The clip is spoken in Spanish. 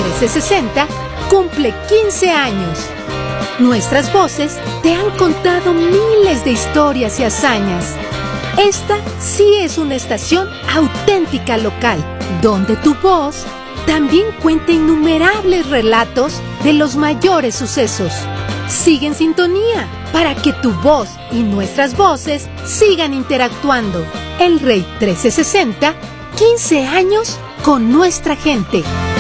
1360 cumple 15 años. Nuestras voces te han contado miles de historias y hazañas. Esta sí es una estación auténtica local, donde tu voz también cuenta innumerables relatos de los mayores sucesos. Sigue en sintonía para que tu voz y nuestras voces sigan interactuando. El Rey 1360, 15 años con nuestra gente.